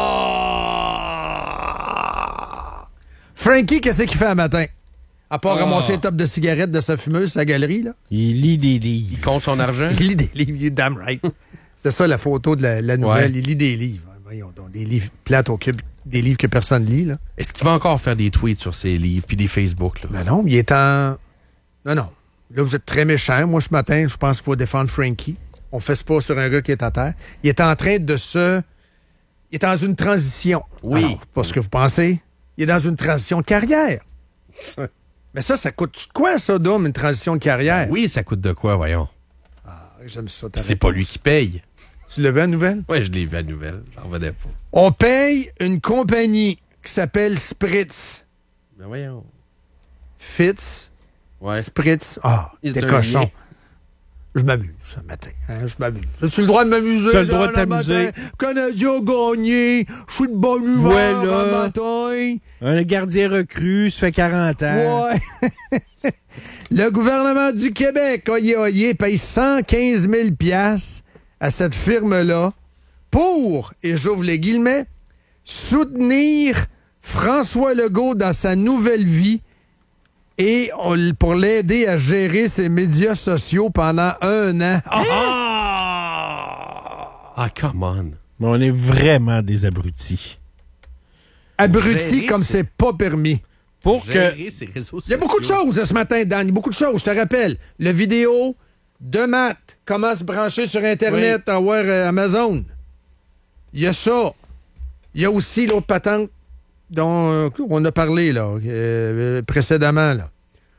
oh. Frankie, qu'est-ce qu'il fait un matin? À part Oh. ramasser les top de cigarettes de sa fumeuse, sa galerie, là. Il lit des livres. Il compte son argent. Il lit des livres, you're damn right. C'est ça la photo de la, la nouvelle. Ouais. Il lit des livres. Voyons donc, des livres plates au cube, des livres que personne lit, là. Est-ce qu'il va encore faire des tweets sur ses livres puis des Facebook, là? Ben non, il est en... Non, non. Là, vous êtes très méchant. Moi, ce matin, je pense qu'il faut défendre Frankie. On fait ce pas sur un gars qui est à terre. Il est en train de se... Il est dans une transition. Oui. Alors, pas ce que vous pensez. Il est dans une transition de carrière. Mais ça, ça coûte quoi, ça, Dom, une transition de carrière? Oui, ça coûte de quoi, voyons? Ah, j'aime ça. ta C'est pas réponse. lui qui paye. Tu le veux à nouvelle? Ouais, je l'ai vu à la nouvelle. J'en revenais pas. On paye une compagnie qui s'appelle Spritz. Ben voyons. Fitz, Ouais. Spritz. Ah, Is t'es there cochon. a lien? Je m'amuse ce matin. Hein, je m'amuse. As-tu le droit de m'amuser? T'as le droit là, de t'amuser. matin? Canadien a gagné. Je suis de bonne humeur Voilà. le matin. Un gardien recru, ça fait quarante ans. Ouais. Le gouvernement du Québec, oyez, oyez, paye cent quinze mille piastres à cette firme-là pour, et j'ouvre les guillemets, soutenir François Legault dans sa nouvelle vie et on- pour l'aider à gérer ses médias sociaux pendant un an. Ah! Ah, come on. Mais on est vraiment des abrutis. Abruti Gérer comme ses- c'est pas permis. Pour que... Gérer ses réseaux sociaux. Il y a beaucoup de choses ce matin, Dan. Il y a beaucoup de choses. Je te rappelle, le vidéo de Matt, comment se brancher sur Internet, avoir euh, Amazon. Il y a ça. Il y a aussi l'autre patente dont euh, on a parlé là, euh, précédemment. Là.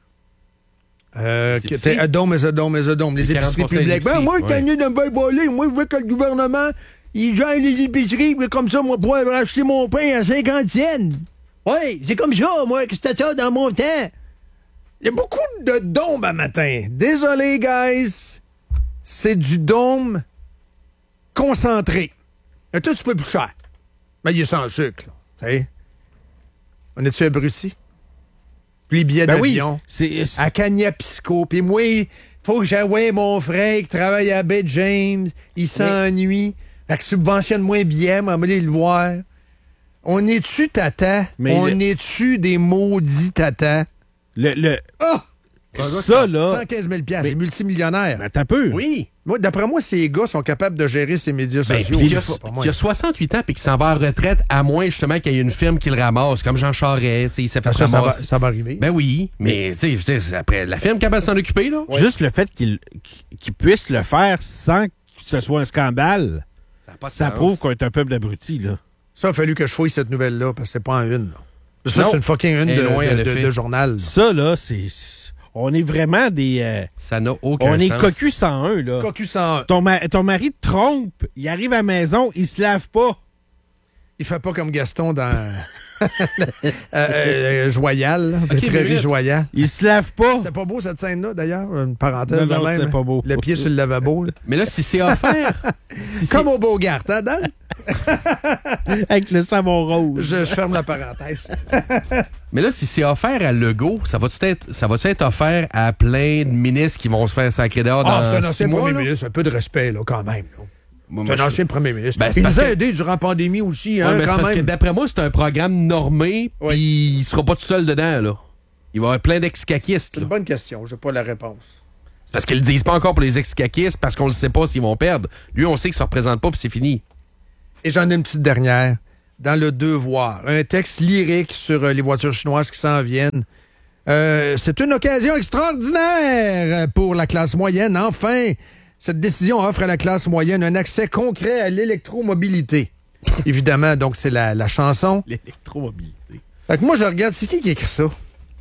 Euh, Les qui épiceries? était A dome is a dome is a dome. Les Les épiceries quarante pour cent des publiques. Ben, épiceries, moi, le ouais. camion ne va voler. Moi, je veux que le gouvernement, il gère les épiceries, mais comme ça, moi, pour acheter mon pain à cinquante cents. Oui, c'est comme ça, moi, que c'était ça dans mon temps. Il y a beaucoup de dômes à matin. Désolé, guys. C'est du dôme concentré. Un tout petit peu plus cher. Mais il est sans sucre, là. Tu sais? On est-tu abrutis? Puis les billets Ben oui, d'avion. c'est... À Cagna-Pisco. Puis moi, il faut que j'aille mon frère qui travaille à Baie James. Il s'ennuie. Fait que subventionne moins billets, moi, aller le voir. On est-tu tata? Mais On le- est-tu des maudits tata? Le, le... Ah! Ça, là... cent quinze mille piastres, Mais- c'est multimillionnaire. Ben, Attends un peu. Oui. Moi, d'après moi, ces gars sont capables de gérer ces médias Ben, sociaux. puis il, a, Pas pour moi. il a soixante-huit ans puis qu'il s'en va en retraite, à moins justement qu'il y ait une firme qui le ramasse, comme Jean Charest, tu sais, il s'est fait Ah, ça, ça va, ramasser. ça va arriver. Ben oui, mais tu sais, tu sais, après, la firme capable de s'en occuper, là. Juste le fait qu'il qu'il puisse le faire sans que ce soit un scandale, Ça, a pas de ça sens. prouve qu'on est un peuple d'abrutis, là. Ça a fallu que je fouille cette nouvelle-là, parce que c'est pas en une. Là. Ça, Non. c'est une fucking une Elle de, est loin, de- en de- effet. de journal. là. Ça, là, c'est... c'est- On est vraiment des... euh, Ça n'a aucun on est sens. cocu cent un, là. Cocu cent un. Ton, ma- ton mari te trompe, il arrive à la maison, il se lave pas. Il fait pas comme Gaston dans euh, euh, Joyal, là, Ok, Pétrerie mais minute. Joyal. Il se lave pas. C'était pas beau cette scène-là, d'ailleurs? Une parenthèse Non, non, de même. c'est hein? pas beau. Le pied sur le lavabo. là. Mais là, si c'est offert, si c'est- Comme au Bogart, hein, Dan? Avec le savon rose. Je, je ferme la parenthèse. mais là, si c'est offert à Legault, ça va-tu être, ça va-tu être offert à plein de ministres qui vont se faire sacrer dehors Ah, dans c'est un six ancien mois, premier là? ministre. Un peu de respect, là, quand même. là. Moi, C'est moi, un je- ancien premier ministre. Ben, c'est Il parce nous a que- aidés durant la pandémie aussi, Ouais, hein, mais c'est quand parce que même. d'après moi, c'est un programme normé, Ouais. puis il sera pas tout seul dedans, là. Il va y avoir plein d'ex-caquistes. C'est une bonne question. Je n'ai pas la réponse. C'est parce qu'ils le disent pas encore pour les ex-caquistes, parce qu'on ne sait pas s'ils vont perdre. Lui, on sait qu'il ne se représente pas, puis c'est fini. Et j'en ai une petite dernière. Dans Le Devoir, un texte lyrique sur euh, les voitures chinoises qui s'en viennent. Euh, c'est une occasion extraordinaire pour la classe moyenne. Enfin, cette décision offre à la classe moyenne un accès concret à l'électromobilité. Évidemment, donc c'est la, la chanson. L'électromobilité. Fait que moi, je regarde, c'est qui qui écrit ça?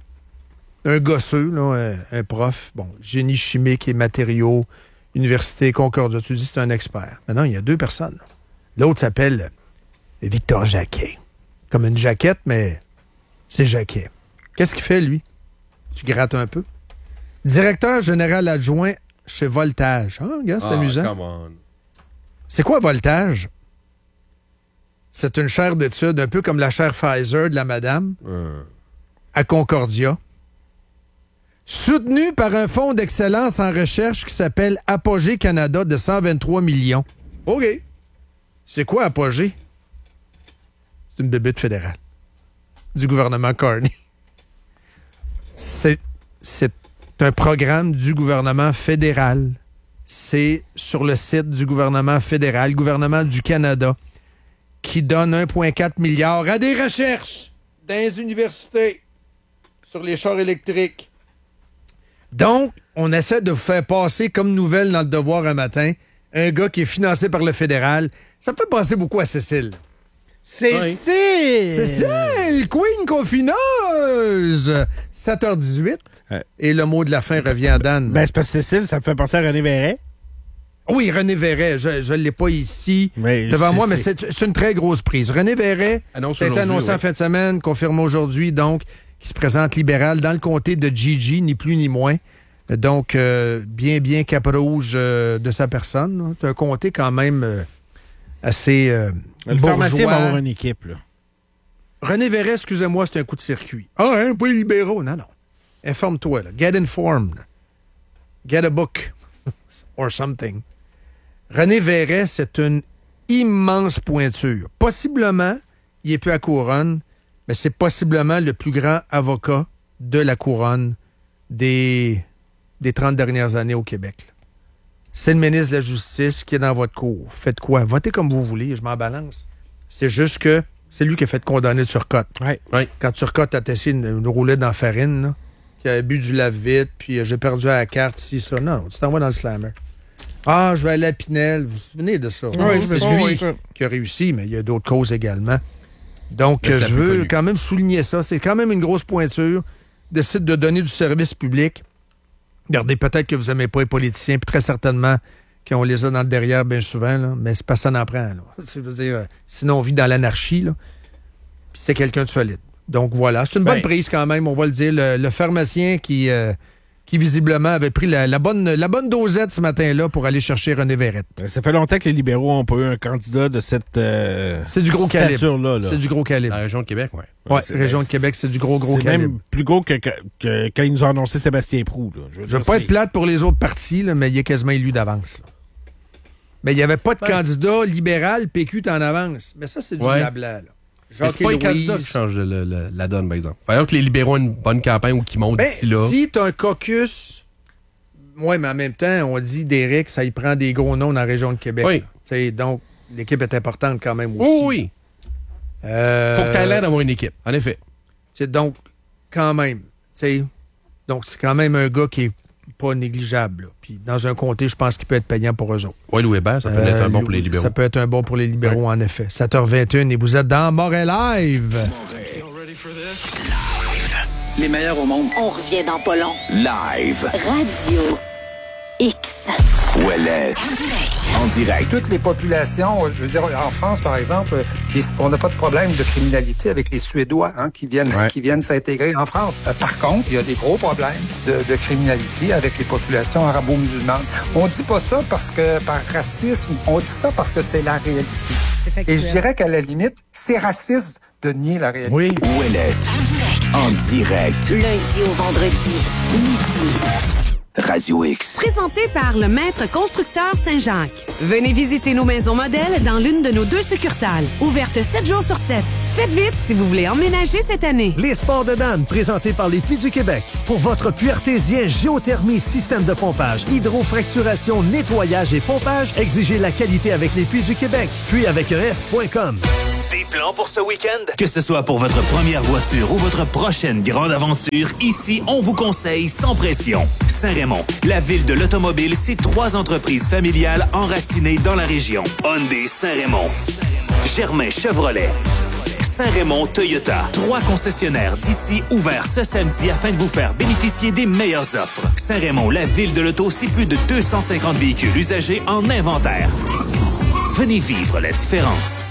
Un gosseux, là, un, un prof, bon, génie chimique et matériaux, Université Concordia. Tu dis c'est un expert. Maintenant, il y a deux personnes. L'autre s'appelle Victor Jacquet. Comme une jaquette, mais c'est Jacquet. Qu'est-ce qu'il fait, lui? Tu grattes un peu. Directeur général adjoint chez Voltage. Ah, regarde, c'est Ah, amusant. come on. C'est quoi Voltage? C'est une chaire d'études, un peu comme la chaire Pfizer de la madame, Euh. à Concordia. Soutenue par un fonds d'excellence en recherche qui s'appelle Apogée Canada de cent vingt-trois millions. OK. C'est quoi Apogée? C'est une bébête fédérale du gouvernement Carney. C'est, c'est un programme du gouvernement fédéral. C'est sur le site du gouvernement fédéral, gouvernement du Canada, qui donne un virgule quatre milliard à des recherches dans les universités sur les chars électriques. Donc, on essaie de vous faire passer comme nouvelle dans Le Devoir un matin un gars qui est financé par le fédéral. Ça me fait penser beaucoup à Cécile. Cécile! Cécile, Queen confineuse! sept heures dix-huit. Ouais. Et le mot de la fin revient à Dan. Ben, c'est parce que Cécile, ça me fait penser à René Verret. Oui, René Verret, je ne l'ai pas ici Mais devant c'est- moi, mais c'est- c'est, c'est une très grosse prise. René Verret, Annonce ça a été aujourd'hui, annoncé ouais. en fin de semaine, confirmé aujourd'hui, donc, qui se présente libéral dans le comté de Gigi, ni plus ni moins. Donc, euh, bien, bien cap rouge euh, de sa personne. Là. C'est un comté quand même euh, assez euh, Le pharmacien bourgeois. va avoir une équipe, là. René Verret, excusez-moi, c'est un coup de circuit. Ah, hein, pas les libéraux. Non, non. Informe-toi, là. Get informed. Get a book. Or something. René Verret, c'est une immense pointure. Possiblement, il est plus à Couronne, mais c'est possiblement le plus grand avocat de la Couronne des, des trente dernières années au Québec. là. C'est le ministre de la Justice qui est dans votre cour. Faites quoi? Votez comme vous voulez, je m'en balance. C'est juste que c'est lui qui a fait condamner Turcotte. Ouais. Ouais. Quand Turcotte a testé une, une roulette dans la farine, là, qui avait bu du lave-vite, puis euh, j'ai perdu à la carte, si ça. Non, tu t'envoies dans le slammer. Ah, je vais aller à Pinel. Vous vous souvenez de ça? Oui, c'est oui, lui oui, ça. qui a réussi, mais il y a d'autres causes également. Donc, Mais c'est euh, la je plus veux connue. quand même souligner ça. C'est quand même une grosse pointure. Décide de donner du service public. Regardez, peut-être que vous n'aimez pas les politiciens, puis très certainement qu'on les a dans le derrière bien souvent, là, mais c'est pas ça n'en prend. Là. C'est, je veux dire, euh, sinon, on vit dans l'anarchie. Là. Puis c'est quelqu'un de solide. Donc voilà, c'est une bonne Ben. prise quand même, on va le dire. Le, le pharmacien qui, euh, qui visiblement avait pris la, la, bonne, la bonne dosette ce matin-là pour aller chercher René Verret. Ça fait longtemps que les libéraux n'ont pas eu un candidat de cette euh, C'est du gros calibre. stature-là. Là. C'est du gros La calibre. région de Québec, oui. Ouais, c'est- région de c'est- Québec, c'est du gros, gros C'est calibre. même plus gros que, que, que quand ils nous ont annoncé Sébastien Proulx. Là. Je veux Je veux dire, pas c'est- être plate pour les autres partis, là, mais il est quasiment élu d'avance. là. Mais il n'y avait pas de Ouais. candidat libéral, P Q est en avance. Mais ça, c'est du Ouais. blabla. Là. Mais Jacques c'est pas les et candidats Louise. qui changent le- le- la donne, par exemple. Il faut que les libéraux aient une bonne campagne ou qu'ils montent Ben, d'ici là. si t'as un caucus, oui, mais en même temps, on dit d'Éric, ça y prend des gros noms dans la région de Québec. Oui. là. T'sais, donc, l'équipe est importante quand même Oui, aussi. oui. Euh, Faut que tu aies l'air d'avoir une équipe, en effet. t'sais, donc, quand même. t'sais, donc, c'est quand même un gars qui est pas négligeable. là. Puis, dans un comté, je pense qu'il peut être payant pour eux autres. Oui, Louis Hébert, ça peut Euh, être un bon pour les libéraux. Ça peut être un bon pour les libéraux, en effet. sept heures vingt et un et vous êtes dans Montréal Live. Les meilleurs au monde. On revient dans pas long. Live. Radio X. Ouellette. En direct. Toutes les populations, je veux dire, en France, par exemple, les- on n'a pas de problème de criminalité avec les Suédois hein, qui viennent Ouais. qui viennent s'intégrer en France. Euh, par contre, il y a des gros problèmes de, de criminalité avec les populations arabo-musulmanes. On dit pas ça parce que par racisme, on dit ça parce que c'est la réalité. Et je dirais qu'à la limite, c'est raciste de nier la réalité. Oui. Ouellette. En direct. Lundi au vendredi, midi. Radio X. Présenté par le maître constructeur Saint-Jacques. Venez visiter nos maisons modèles dans l'une de nos deux succursales. Ouvertes sept jours sur sept. Faites vite si vous voulez emménager cette année. Les sports de Dan, présentés par les Puits du Québec. Pour votre puits artésien, géothermie, système de pompage, hydrofracturation, nettoyage et pompage, exigez la qualité avec les Puits du Québec. Puis avec un S point com. Des plans pour ce week-end? Que ce soit pour votre première voiture ou votre prochaine grande aventure, ici, on vous conseille sans pression. Saint-Raymond, la ville de l'automobile, c'est trois entreprises familiales enracinées dans la région. Hyundai Saint-Raymond, Germain Chevrolet, Saint-Raymond Toyota. Trois concessionnaires d'ici ouverts ce samedi afin de vous faire bénéficier des meilleures offres. Saint-Raymond, la ville de l'auto, c'est plus de deux cent cinquante véhicules usagés en inventaire. Venez vivre la différence.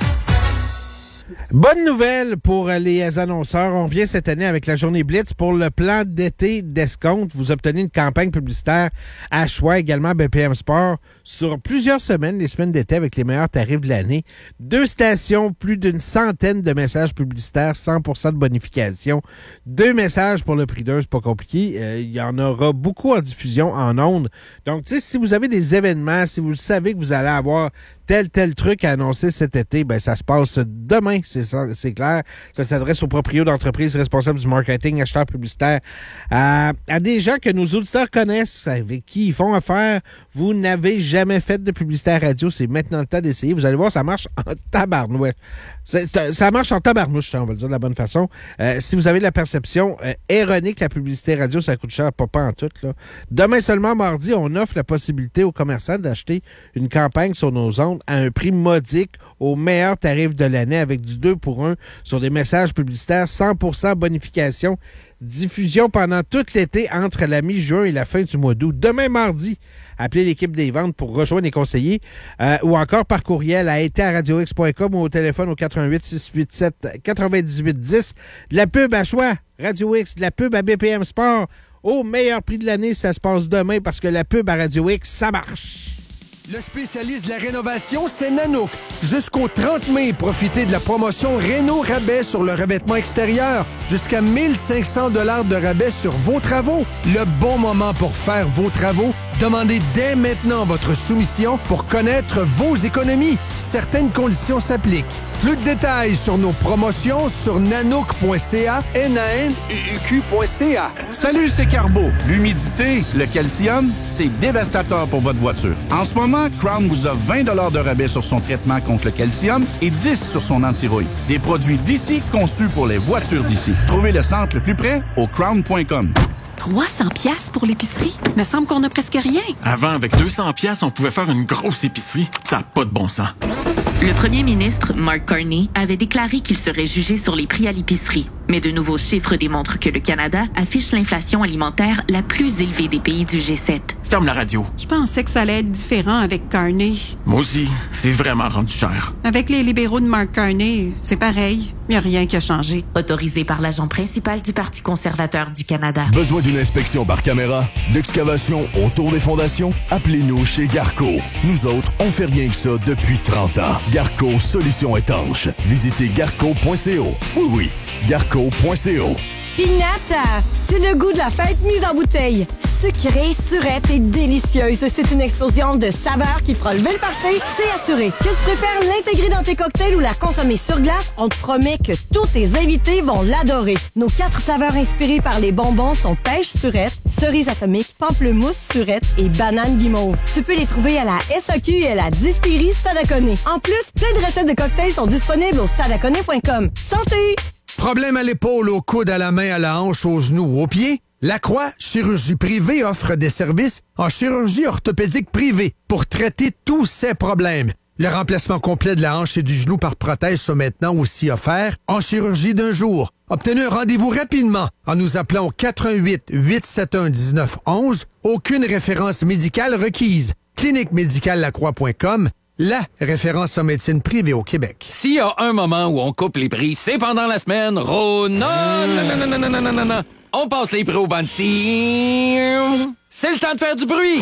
Bonne nouvelle pour les annonceurs. On revient cette année avec la journée Blitz pour le plan d'été d'escompte. Vous obtenez une campagne publicitaire à choix, également B P M Sport, sur plusieurs semaines, les semaines d'été avec les meilleurs tarifs de l'année. Deux stations, plus d'une centaine de messages publicitaires, cent pour cent de bonification. Deux messages pour le prix d'un, c'est pas compliqué. Euh, il y en aura beaucoup en diffusion en ondes. Donc, tu sais, si vous avez des événements, si vous savez que vous allez avoir tel, tel truc à annoncer cet été, ben ça se passe demain, c'est ça, c'est clair. Ça s'adresse aux propriétaires d'entreprises responsables du marketing, acheteurs publicitaires, à, à des gens que nos auditeurs connaissent, avec qui ils font affaire. Vous n'avez jamais fait de publicité à radio, c'est maintenant le temps d'essayer. Vous allez voir, ça marche en tabarnouche. Ça, ça, ça marche en tabarnouche, on va le dire de la bonne façon. Euh, si vous avez la perception euh, erronée que la publicité radio, ça coûte cher, pas, pas en tout, là. Demain seulement, mardi, on offre la possibilité aux commerçants d'acheter une campagne sur nos ondes à un prix modique au meilleur tarif de l'année avec du deux pour un sur des messages publicitaires, cent pour cent bonification, diffusion pendant tout l'été entre la mi-juin et la fin du mois d'août. Demain mardi, appelez l'équipe des ventes pour rejoindre les conseillers euh, ou encore par courriel à été à radio x point com ou au téléphone au quatre un huit, six huit sept, neuf huit un zéro. De la pub à choix, Radio X, de la pub à B P M Sport. Au meilleur prix de l'année, ça se passe demain parce que la pub à Radio X, ça marche. Le spécialiste de la rénovation, c'est Nanook. Jusqu'au trente mai, profitez de la promotion Réno Rabais sur le revêtement extérieur. Jusqu'à mille cinq cents dollars de rabais sur vos travaux. Le bon moment pour faire vos travaux. Demandez dès maintenant votre soumission pour connaître vos économies. Certaines conditions s'appliquent. Plus de détails sur nos promotions sur nanook point c a, N A N U U Q point C A. Salut, c'est Carbo. L'humidité, le calcium, c'est dévastateur pour votre voiture. En ce moment, Crown vous offre vingt dollars de rabais sur son traitement contre le calcium et dix sur son anti-rouille. Des produits d'ici conçus pour les voitures d'ici. Trouvez le centre le plus près au crown point com. trois cents piastres pour l'épicerie? Me semble qu'on a presque rien. Avant, avec deux cents piastres, on pouvait faire une grosse épicerie. Ça n'a pas de bon sens. Le premier ministre, Mark Carney, avait déclaré qu'il serait jugé sur les prix à l'épicerie. Mais de nouveaux chiffres démontrent que le Canada affiche l'inflation alimentaire la plus élevée des pays du G sept. Ferme la radio. Je pensais que ça allait être différent avec Carney. Moi aussi, c'est vraiment rendu cher. Avec les libéraux de Mark Carney, c'est pareil. Il n'y a rien qui a changé. Autorisé par l'agent principal du Parti conservateur du Canada. Besoin d'une inspection par caméra, d'excavation autour des fondations? Appelez-nous chez Garco. Nous autres, on fait rien que ça depuis trente ans. Garco Solutions étanches. Visitez garco point c o. Oui, oui, garco point c o. Pignata, c'est le goût de la fête mise en bouteille. Sucrée, surette et délicieuse. C'est une explosion de saveurs qui fera lever le party, c'est assuré. Que tu préfères l'intégrer dans tes cocktails ou la consommer sur glace, on te promet que tous tes invités vont l'adorer. Nos quatre saveurs inspirées par les bonbons sont pêche surette, cerise atomique, pamplemousse surette et banane guimauve. Tu peux les trouver à la S A Q et à la distillerie Stadaconé. En plus, plein de recettes de cocktails sont disponibles au stadaconé point com. Santé! Problème à l'épaule, au coude, à la main, à la hanche, aux genoux, aux pieds? La Croix Chirurgie Privée offre des services en chirurgie orthopédique privée pour traiter tous ces problèmes. Le remplacement complet de la hanche et du genou par prothèse sont maintenant aussi offerts en chirurgie d'un jour. Obtenez un rendez-vous rapidement en nous appelant au quatre un huit, huit sept un, un neuf un un. Aucune référence médicale requise. clinique médicale lacroix point com. La référence en médecine privée au Québec. S'il y a un moment où on coupe les prix, c'est pendant la semaine. Rona, non, non, non, non, non, non, non. On passe les prix au banci. C'est le temps de faire du bruit.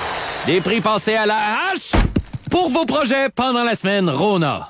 Des prix passés à la hache pour vos projets pendant la semaine. Rona.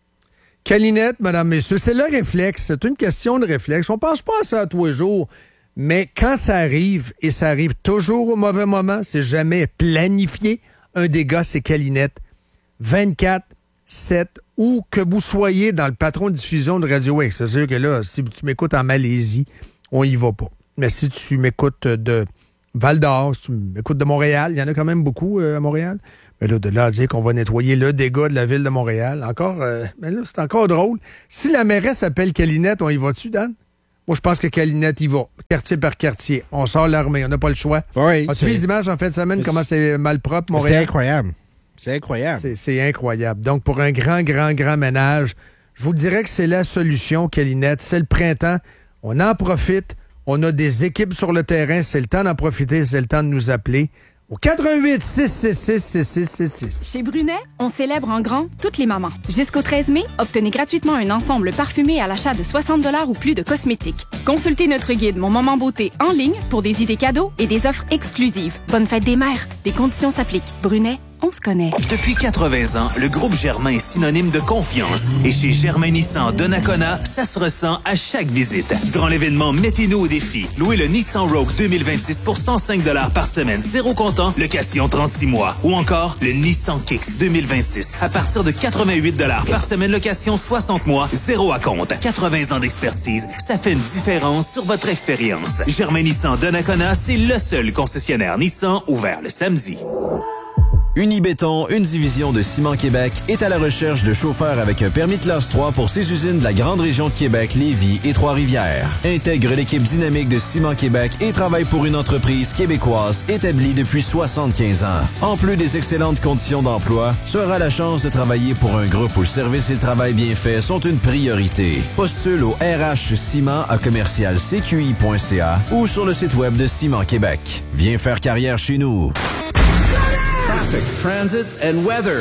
Calinette, madame, messieurs, c'est le réflexe. C'est une question de réflexe. On pense pas à ça tous les jours. Mais quand ça arrive, et ça arrive toujours au mauvais moment, c'est jamais planifié, un dégât, c'est Calinette. vingt-quatre sept, où que vous soyez dans le patron de diffusion de Radio X. C'est sûr que là, si tu m'écoutes en Malaisie, on y va pas. Mais si tu m'écoutes de Val-d'Or, si tu m'écoutes de Montréal, il y en a quand même beaucoup euh, à Montréal. Mais là, de là à dire qu'on va nettoyer le dégât de la ville de Montréal, encore, euh, mais là, c'est encore drôle. Si la mairesse s'appelle Calinette, on y va-tu, Dan? Moi, je pense que Calinette y va, quartier par quartier. On sort l'armée, on n'a pas le choix. Oui, As-tu vu les images en fin de semaine, comment c'est mal propre, Montréal? C'est incroyable. C'est incroyable. C'est, c'est incroyable. Donc, pour un grand, grand, grand ménage, je vous dirais que c'est la solution, Calinette. C'est le printemps. On en profite. On a des équipes sur le terrain. C'est le temps d'en profiter. C'est le temps de nous appeler. Au quatre un huit six six six six six six six. Chez Brunet, on célèbre en grand toutes les mamans. Jusqu'au treize mai, obtenez gratuitement un ensemble parfumé à l'achat de soixante dollars ou plus de cosmétiques. Consultez notre guide Mon Moment Beauté en ligne pour des idées cadeaux et des offres exclusives. Bonne fête des mères. Des conditions s'appliquent. Brunet, on se connaît. Depuis quatre-vingts ans, le groupe Germain est synonyme de confiance. Et chez Germain Nissan de Nakona, ça se ressent à chaque visite. Durant l'événement Mettez-nous au défi, louez le Nissan Rogue deux mille vingt-six pour cent cinq dollars par semaine, zéro comptant, location trente-six mois. Ou encore le Nissan Kicks deux mille vingt-six à partir de quatre-vingt-huit dollars par semaine, location soixante mois, zéro à compte. quatre-vingts ans d'expertise, ça fait une différence sur votre expérience. Germain Nissan de Nakona, c'est le seul concessionnaire Nissan ouvert le samedi. Unibéton, une division de Ciment Québec, est à la recherche de chauffeurs avec un permis classe trois pour ses usines de la grande région de Québec, Lévis et Trois-Rivières. Intègre l'équipe dynamique de Ciment Québec et travaille pour une entreprise québécoise établie depuis soixante-quinze ans. En plus des excellentes conditions d'emploi, tu auras la chance de travailler pour un groupe où le service et le travail bien fait sont une priorité. Postule au R H Ciment à commercial c q i point c a ou sur le site web de Ciment Québec. Viens faire carrière chez nous. Traffic, transit and weather.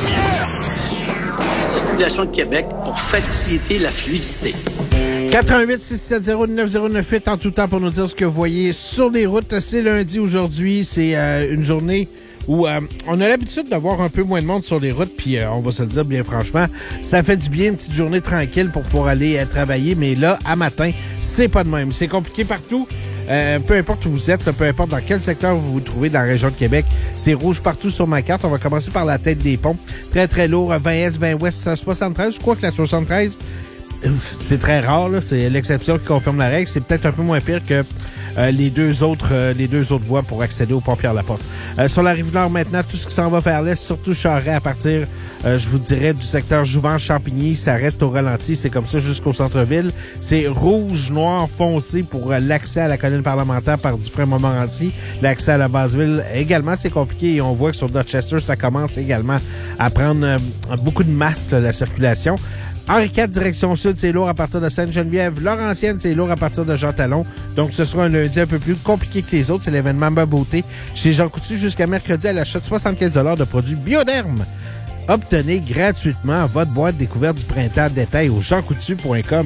Circulation de Québec pour faciliter la fluidité. quatre un huit six sept zéro neuf zéro neuf huit en tout temps pour nous dire ce que vous voyez sur les routes. C'est lundi aujourd'hui. C'est euh, une journée où euh, on a l'habitude d'avoir un peu moins de monde sur les routes. Puis euh, on va se le dire bien franchement, ça fait du bien une petite journée tranquille pour pouvoir aller euh, travailler. Mais là, à matin, c'est pas de même. C'est compliqué partout. Euh, peu importe où vous êtes, peu importe dans quel secteur vous vous trouvez dans la région de Québec, c'est rouge partout sur ma carte. On va commencer par la tête des ponts. Très, très lourd. vingt Est, vingt Ouest, soixante-treize. Je crois que la soixante-treize, c'est très rare, là. C'est l'exception qui confirme la règle. C'est peut-être un peu moins pire que euh, les deux autres euh, les deux autres voies pour accéder au pont Pierre-Laporte. Euh, sur la Rive-Nord maintenant, tout ce qui s'en va vers l'est, surtout Charest à partir, euh, je vous dirais, du secteur Jouvence-Champigny, ça reste au ralenti. C'est comme ça jusqu'au centre-ville. C'est rouge, noir, foncé pour euh, l'accès à la colline parlementaire par Dufresne-Montmorency. L'accès à la Basse-Ville également, c'est compliqué et on voit que sur Dorchester, ça commence également à prendre euh, beaucoup de masse, là, la circulation. Henri quatre, direction sud, c'est lourd à partir de Sainte-Geneviève. Laurentienne, c'est lourd à partir de Jean-Talon. Donc, ce sera un lundi un peu plus compliqué que les autres. C'est l'événement Ma Beauté chez Jean Coutu jusqu'à mercredi à l'achat de soixante-quinze dollars de produits Bioderm. Obtenez gratuitement votre boîte découverte du printemps. Détail au jean coutu point com.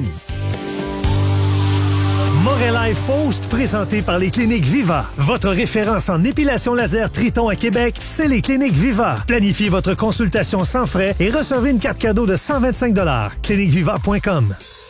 Montréal Live Post, présenté par les Cliniques Viva. Votre référence en épilation laser Triton à Québec, c'est les Cliniques Viva. Planifiez votre consultation sans frais et recevez une carte cadeau de cent vingt-cinq dollars. clinique viva point com.